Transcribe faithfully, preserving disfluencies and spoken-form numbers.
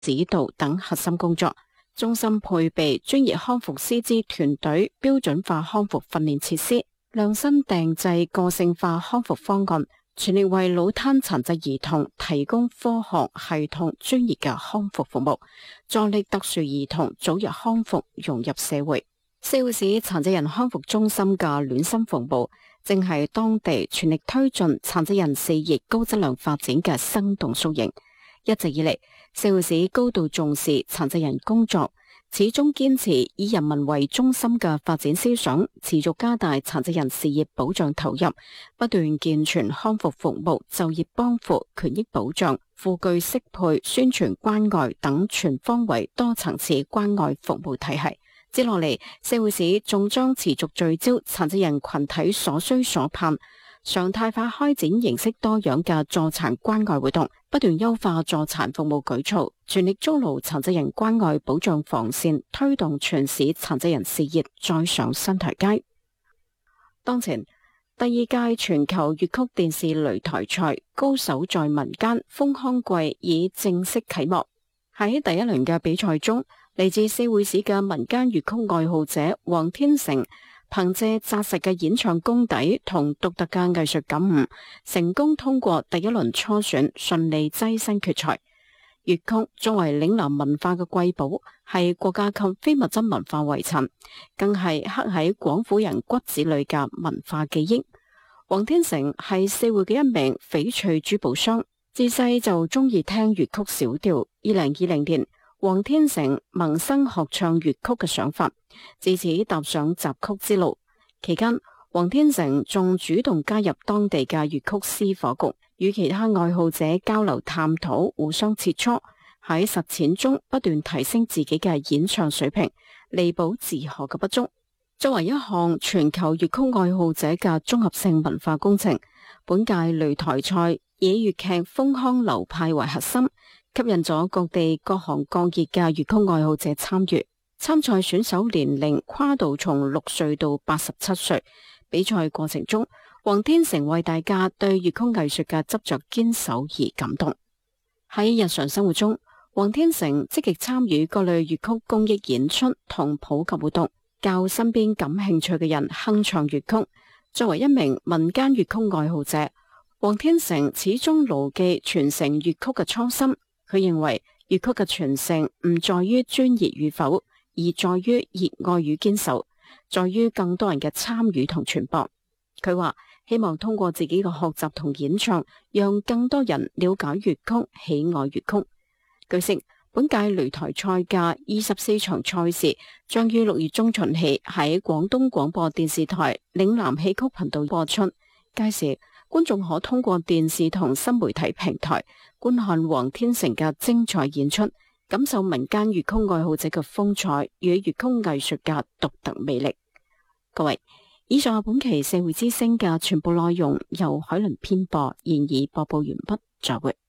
指導等核心工作。中心配備專業康復師資團隊、標準化康復訓練設施、量身訂製個性化康復方案，全力為腦癱殘疾兒童提供科學、系統、專業嘅康復服務，助力特殊兒童早日康復融入社會。社會市殘疾人康復中心嘅暖心服務，正係當地全力推進殘疾人事業高質量發展嘅生動縮影。一直以嚟，社會市高度重視殘疾人工作，始終堅持以人民為中心嘅發展思想，持續加大殘疾人事業保障投入，不斷健全康復服務、就業幫扶、權益保障、輔具適配、宣傳關愛等全方位多層次關愛服務體系。接落嚟，社會市仲將持續聚焦殘疾人群體所需所盼，常態化開展形式多樣嘅助殘關愛活動，不斷優化助殘服務舉措，全力築牢殘疾人關愛保障防線，推動全市殘疾人事業再上新台階。當前，第二屆全球粵曲電視擂台賽高手在民間豐康季已正式啟幕。喺第一輪嘅比賽中，嚟自社會市嘅民間粵曲愛好者黃天成，憑借紮實嘅演唱功底同獨特嘅藝術感悟，成功通過第一輪初選，順利躋身決賽。粵曲作為嶺南文化嘅瑰寶，係國家級非物質文化遺產，更係刻喺廣府人骨子裏嘅文化記憶。黃天成係社會嘅一名翡翠珠寶商，自細就中意聽粵曲小調。二零二零年，黃天成萌生學唱粵曲嘅想法，自此踏上雜曲之路。期間，黃天成仲主動加入當地嘅粵曲師火局，與其他愛好者交流探討，互相切磋，喺實踐中不斷提升自己嘅演唱水平，彌補自學嘅不足。作為一項全球粵曲愛好者嘅綜合性文化工程，本屆擂台賽以粵劇豐康流派為核心，吸引咗各地各行各業嘅粵曲愛好者參與。參賽選手年齡跨度從六歲到八十七歲。比賽過程中，黃天成為大家對粵曲藝術嘅執着堅守而感動。喺日常生活中，黃天成積極參與各類粵曲公益演出同普及活動，教身邊感興趣嘅人哼唱粵曲。作為一名民間粵曲愛好者，黃天成始終牢記傳承粵曲嘅初心。佢認為粵曲嘅傳承唔在於專業與否，而在於熱愛與堅守，在於更多人嘅參與同傳播。佢話希望通過自己嘅學習同演唱，讓更多人了解粵曲、喜愛粵曲。據悉，本屆擂台賽嘅二十四場賽事將於六月中旬起喺廣東廣播電視台嶺南戲曲頻道播出。屆時，觀眾可通過電視同新媒體平台觀看黃天成嘅精彩演出，感受民間粵曲愛好者嘅風采與粵曲藝術嘅獨特魅力。各位，以上係本期社會之聲嘅全部內容，由海倫編播，現已播報完畢，再會。